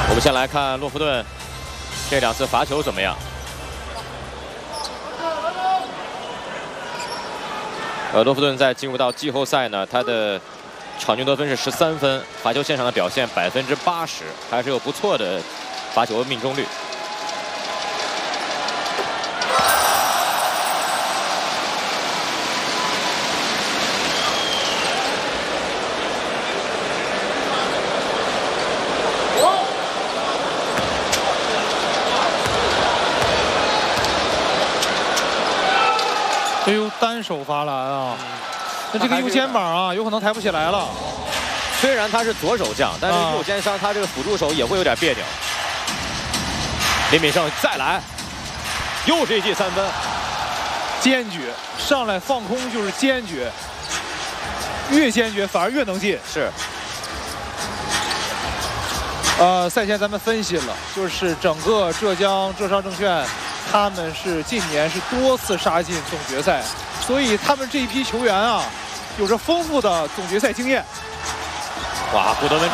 我们先来看洛夫顿这2次罚球怎么样？洛夫顿在进入到季后赛呢，他的场均得分是13分，罚球线上的表现80%，还是有不错的罚球命中率。 哎呦，单手罚篮啊！那这个右肩膀啊，有可能抬不起来了。 虽然他是左手将，但是右肩伤，他这个辅助手也会有点别扭。林敏胜再来，又是一记3分， 坚决上来放空就是坚决，越坚决反而越能进。 是。 赛前咱们分析了，就是整个浙商证券。他们是近年是多次杀进总决赛，所以他们这一批球员啊，有着丰富的总决赛经验。 哇，古德文。